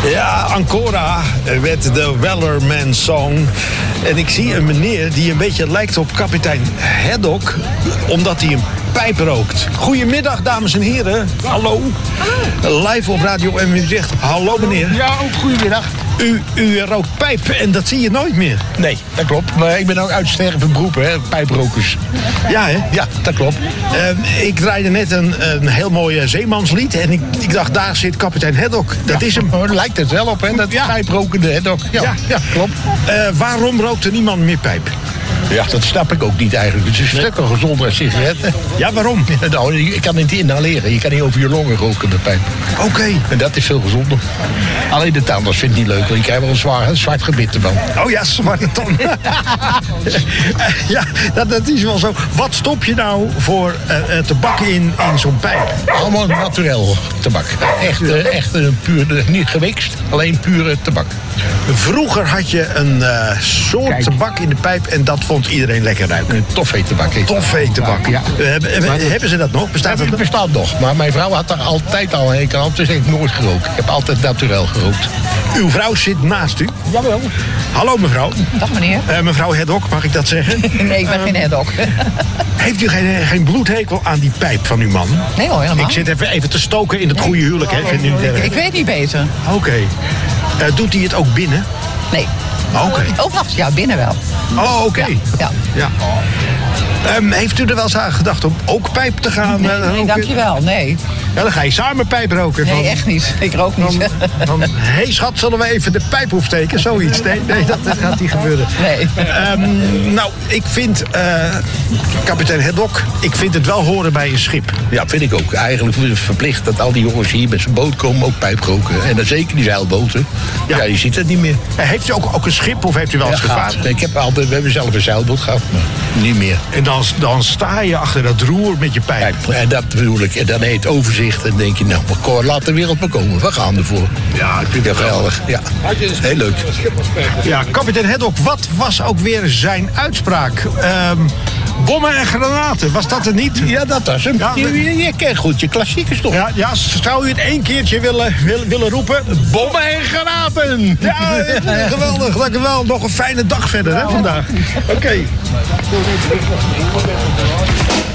Ja, Ancora met de Wellerman Song. En ik zie een meneer die een beetje lijkt op kapitein Haddock, omdat hij een pijp rookt. Goedemiddag, dames en heren. Hallo. Hallo. Live op Radio en u zegt hallo meneer. Ja, ook goedemiddag. U rookt pijp en dat zie je nooit meer. Nee, dat klopt. Maar ik ben ook uitstervend beroep, hè, pijprokers. Ja, hè? Ja, dat klopt. Ik draaide net een heel mooi zeemanslied en ik dacht, daar zit kapitein Haddock. Dat is hem. Lijkt het wel op, hè, dat pijprokende Haddock. Ja, klopt. Waarom rookt er niemand meer pijp? Ja, dat snap ik ook niet eigenlijk. Het is een stuk gezonder dan sigaretten. Ja, waarom? Nou, je kan niet inhaleren. Je kan niet over je longen roken, de pijp. Oké. En dat is veel gezonder. Alleen de tandarts vindt het niet leuk, want je krijgt wel een zwart gebit ervan. Oh ja, zwarte tand. Ja, dat is wel zo. Wat stop je nou voor tabak in zo'n pijp? Allemaal naturel tabak. Echt puur, niet gewixt, alleen pure tabak. Vroeger had je een soort tabak in de pijp en dat vond iedereen lekker ruiken. Toffee-tabak. Toffee-tabak. Ja. Hebben ze dat nog? Bestaat dat nog? Het bestaat nog, maar mijn vrouw had daar altijd al een hekel aan. Dus heb ik nooit gerookt. Ik heb altijd naturel gerookt. Uw vrouw zit naast u? Jawel. Hallo mevrouw. Dag meneer. Mevrouw Haddock, mag ik dat zeggen? Nee, ik ben geen Haddock. Heeft u geen bloedhekel aan die pijp van uw man? Nee hoor, helemaal. Ik zit even te stoken in het goede huwelijk. Hè? Ik weet niet beter. Oké. Doet hij het ook binnen? Nee. Oké. Oh, wacht. Ja, binnen wel. Oh, oké. Ja. Heeft u er wel eens aan gedacht om ook pijp te gaan Nee, dankjewel. Nee. Ja, dan ga je samen pijp roken. Nee, echt niet. Ik rook niet. Hé schat, zullen we even de pijp opsteken? Zoiets. Nee, dat gaat niet gebeuren. Nee. Nou, ik vind, kapitein Haddock, ik vind het wel horen bij een schip. Ja, vind ik ook. Eigenlijk verplicht dat al die jongens hier met zijn boot komen ook pijp roken. En dan zeker die zeilboten. Ja, je ziet het niet meer. Heeft u ook een schip of heeft u wel eens gevaren? We hebben zelf een zeilboot gehad, maar niet meer. En dan sta je achter dat roer met je pijp. En dat bedoel ik. En dan heet het overzicht. En dan denk je, nou, laat de wereld maar komen. We gaan ervoor. Ja, ik vind het geweldig. Ja, heel leuk. Ja, kapitein Haddock, wat was ook weer zijn uitspraak? Bommen en granaten, was dat het niet? Ja, dat was hem. Ja, je kent goed je klassiekers toch? Ja, zou u het één keertje willen roepen? Bommen en granaten! Ja, geweldig. Dankjewel. Nog een fijne dag verder hè, vandaag. Oké.